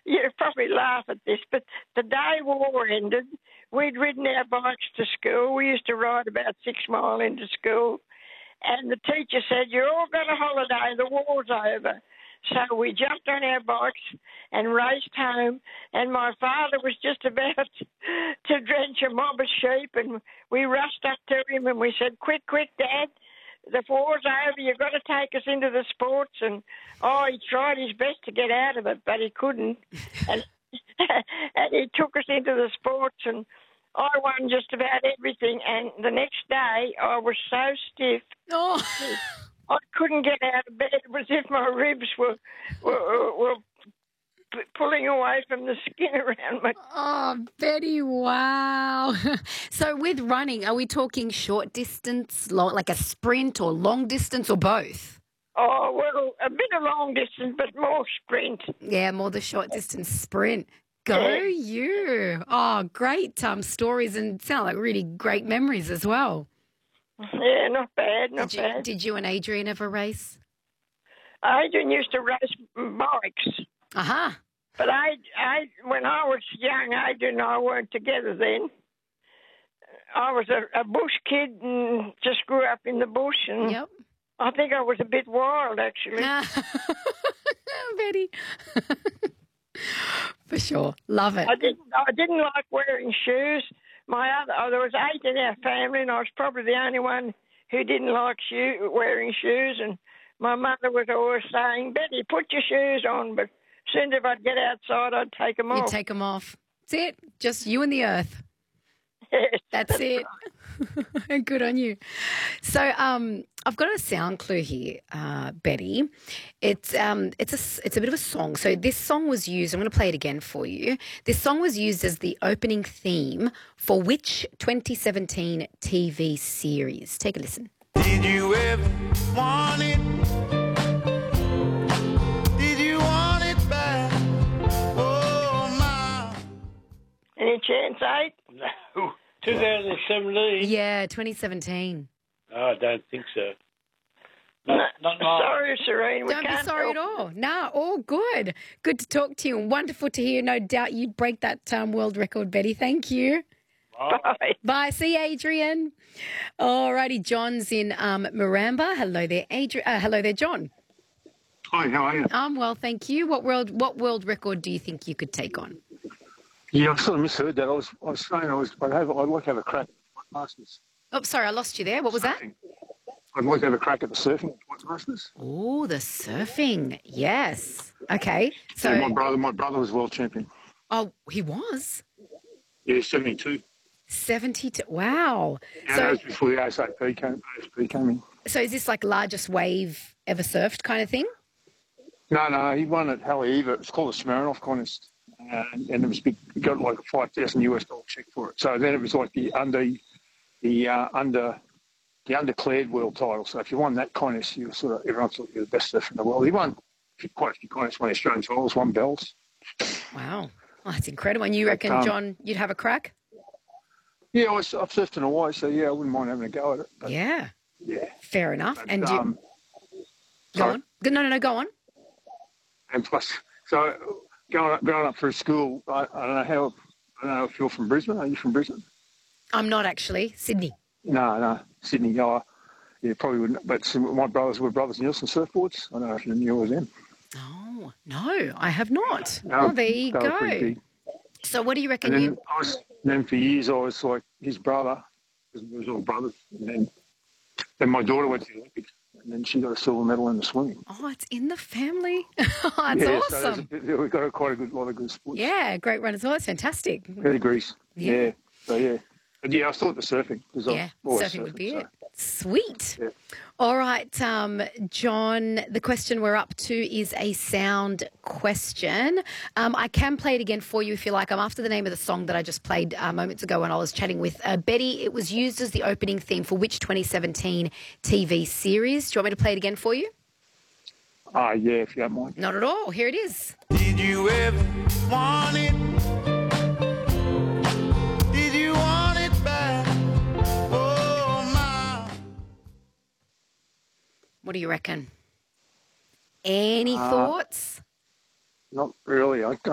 you'll probably laugh at this, but the day war ended, we'd ridden our bikes to school. We used to ride about 6 mile into school. And the teacher said, "You're all got a holiday, the war's over." So we jumped on our bikes and raced home, and my father was just about to drench a mob of sheep, and we rushed up to him and we said, "Quick, quick, Dad, the war's over, you've got to take us into the sports." And, he tried his best to get out of it, but he couldn't. And, and he took us into the sports, and I won just about everything. And the next day, I was so stiff. Oh. I couldn't get out of bed. It was as if my ribs were pulling away from the skin around me. Oh, Betty, wow. So with running, are we talking short distance, like a sprint, or long distance, or both? Oh, well, a bit of long distance, but more sprint. Yeah, more the short distance sprint. Go you. Oh, great stories, and sound like really great memories as well. Yeah, not bad, not bad. Did you and Adrian ever race? Adrian used to race bikes. Uh-huh. But when I was young, Adrian and I weren't together then. I was a bush kid and just grew up in the bush. And yep. I think I was a bit wild, actually. Betty. For sure. Love it. I didn't like wearing shoes. There was 8 in our family, and I was probably the only one who didn't like wearing shoes. And my mother was always saying, "Betty, put your shoes on." But as soon as I'd get outside, I'd take them off. You'd take them off. That's it. Just you and the earth. Yes, that's it. Right. Good on you. So I've got a sound clue here, Betty. It's a bit of a song. So this song was used. I'm going to play it again for you. This song was used as the opening theme for which 2017 TV series? Take a listen. Did you ever want it? Did you want it back? Oh, my. Any chance, 8? No. 2017? Yeah, 2017. No, I don't think so. Not sorry, Serene. Don't be sorry at all. No, all good. Good to talk to you and wonderful to hear. No doubt you'd break that world record, Betty. Thank you. Bye. Bye. See you, Adrian. All righty, John's in Maramba. Hello there, Adrian. Hello there, John. Hi, how are you? I'm well, thank you. What world record do you think you could take on? Yeah, I sort of misheard that. I was saying I'd like to have a crack at the Masters. Oh, sorry, I lost you there. What was that? I'd like to have a crack at the surfing at Masters. Oh, the surfing. Yes. Okay. So yeah, my brother was world champion. Oh, he was? Yeah, 72. 72. Wow. Yeah, that was before the ASP came in. So is this like largest wave ever surfed kind of thing? No, he won at Haleiwa. It's called the Smirnoff contest. And it was big, got like a $5,000 check for it. So then it was like the undeclared world title. So if you won that contest, you were everyone thought you were the best surfer in the world. He won quite a few contests, won Australian titles, won belts. Wow, that's incredible. And you reckon, John, you'd have a crack? Yeah, I've surfed in Hawaii, so yeah, I wouldn't mind having a go at it. But, yeah, fair enough. But, and go on. No, go on. And plus, so. Growing up through school, I don't know if you're from Brisbane. Are you from Brisbane? I'm not actually. Sydney. No, Sydney. Yeah, probably wouldn't. But my brothers were Brothers Nielsen surfboards. I don't know if you knew of them. Oh, no, I have not. No, there you go. So what do you reckon? And then for years I was like his brother, because we was all brothers. And then my daughter went to the Olympics. And then she got a silver medal in the swimming. Oh, it's in the family. That's awesome. So we've got quite a lot of good sports. Yeah, great run as well. That's fantastic. Pedigrees. Yeah. So, yeah. But, yeah, I thought the surfing. Surfing would be it. Sweet. Yeah. All right, John, the question we're up to is a sound question. I can play it again for you if you like. I'm after the name of the song that I just played moments ago when I was chatting with Betty. It was used as the opening theme for which 2017 TV series? Do you want me to play it again for you? Yeah, if you don't mind. Not at all. Here it is. Did you ever want it? Did you want it back? Oh, my. What do you reckon? Any thoughts? Not really.